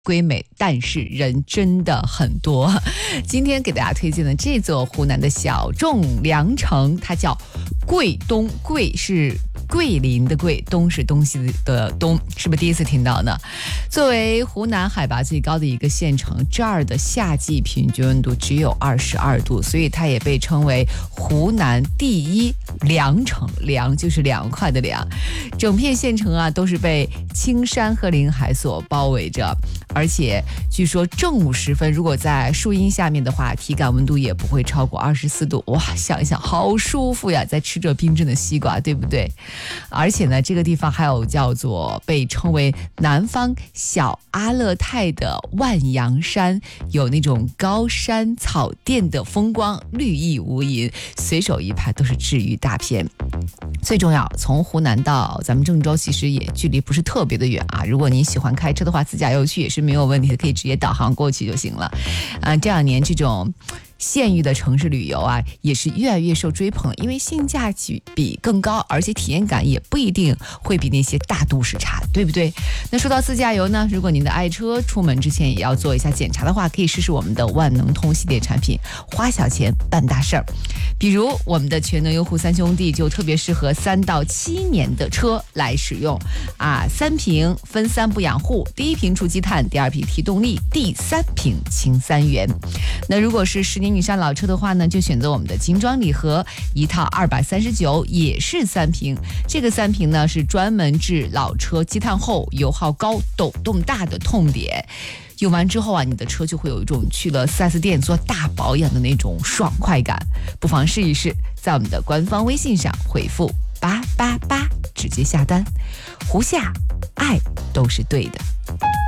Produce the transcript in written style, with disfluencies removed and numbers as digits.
归美，但是人真的很多。今天给大家推荐的这座湖南的小众良城，它叫桂东。桂是桂林的桂，东是东西的东，是不是第一次听到呢？作为湖南海拔最高的一个县城，这儿的夏季平均温度只有22度，所以它也被称为湖南第一凉城。凉就是凉快的凉，整片县城啊都是被青山和林海所包围着。而且据说正午时分，如果在树荫下面的话，体感温度也不会超过24度。哇，想一想好舒服呀，在吃着冰镇的西瓜，对不对？而且呢，这个地方还有叫做被称为南方小阿勒泰的万阳山，有那种高山草甸的风光，绿意无垠，随手一拍都是治愈大片。最重要，从湖南到咱们郑州其实也距离不是特别的远啊。如果你喜欢开车的话，自驾游去也是没有问题的，可以直接导航过去就行了。这两年这种县域的城市旅游啊，也是越来越受追捧，因为性价比更高，而且体验感也不一定会比那些大都市差，对不对？那说到自驾游呢，如果您的爱车出门之前也要做一下检查的话，可以试试我们的万能通系列产品，花小钱办大事儿。比如我们的全能优护三兄弟就特别适合3到7年的车来使用啊，3瓶分3步养护，第1瓶除积碳，第2瓶提动力，第3瓶清3元。那如果是10年以上老车的话呢，就选择我们的精装礼盒，一套239，也是3瓶。这个3瓶呢是专门治老车积碳后、油耗高、抖动大的痛点。用完之后啊，你的车就会有一种去了 4S 店做大保养的那种爽快感，不妨试一试，在我们的官方微信上回复888直接下单。湖夏，爱都是对的。